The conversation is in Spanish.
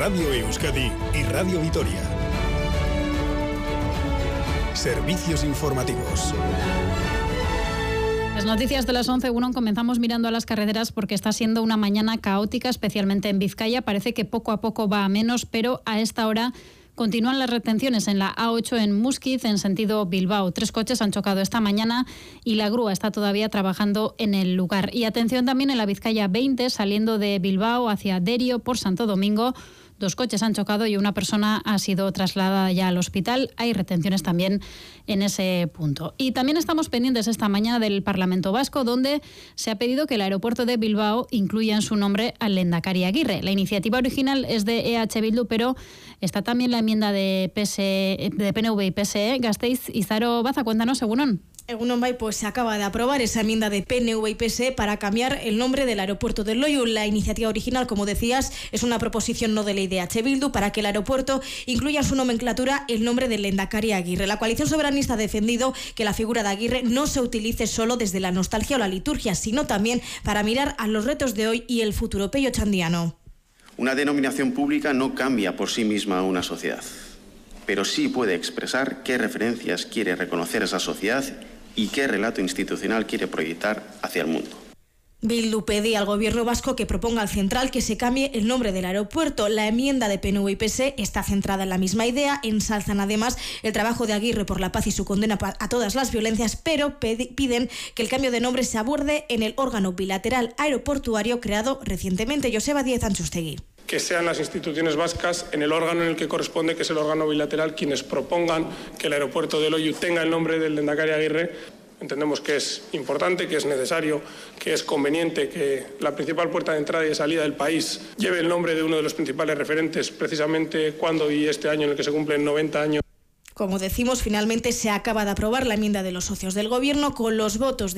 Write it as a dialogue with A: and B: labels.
A: Radio Euskadi y Radio Vitoria. Servicios informativos.
B: Las noticias de las 11:01 comenzamos mirando a las carreteras porque está siendo una mañana caótica, especialmente en Vizcaya. Parece que poco a poco va a menos, pero a esta hora continúan las retenciones en la A8 en Muskiz, en sentido Bilbao. 3 coches han chocado esta mañana y la grúa está todavía trabajando en el lugar. Y atención también en la Vizcaya 20, saliendo de Bilbao hacia Derio por Santo Domingo. 2 coches han chocado y una persona ha sido trasladada ya al hospital. Hay retenciones también en ese punto. Y también estamos pendientes esta mañana del Parlamento Vasco, donde se ha pedido que el aeropuerto de Bilbao incluya en su nombre al Lehendakari Aguirre. La iniciativa original es de EH Bildu, pero está también la enmienda de PNV y PSE. Gasteiz, Izaro Baza, cuéntanos, Egunon.
C: Egunon Bai, pues se acaba de aprobar esa enmienda de PNV y PSE para cambiar el nombre del aeropuerto de Loiu. La iniciativa original, como decías, es una proposición no de ley de EH Bildu para que el aeropuerto incluya en su nomenclatura el nombre del Lehendakari Aguirre. La coalición soberanista ha defendido que la figura de Aguirre no se utilice solo desde la nostalgia o la liturgia, sino también para mirar a los retos de hoy y el futuro. Pello Chandiano.
D: Una denominación pública no cambia por sí misma a una sociedad, pero sí puede expresar qué referencias quiere reconocer esa sociedad y qué relato institucional quiere proyectar hacia el mundo.
C: Bildu pedía al gobierno vasco que proponga al central que se cambie el nombre del aeropuerto. La enmienda de PNV y PSE está centrada en la misma idea. Ensalzan además el trabajo de Aguirre por la paz y su condena a todas las violencias, pero piden que el cambio de nombre se aborde en el órgano bilateral aeroportuario creado recientemente. Joseba Díez Anchustegui.
E: Que sean las instituciones vascas, en el órgano en el que corresponde, que es el órgano bilateral, quienes propongan que el aeropuerto de Loiu tenga el nombre del Lehendakari Aguirre. Entendemos que es importante, que es necesario, que es conveniente que la principal puerta de entrada y de salida del país lleve el nombre de uno de los principales referentes, precisamente cuando y este año en el que se cumplen 90 años.
C: Como decimos, finalmente se acaba de aprobar la enmienda de los socios del gobierno con los votos de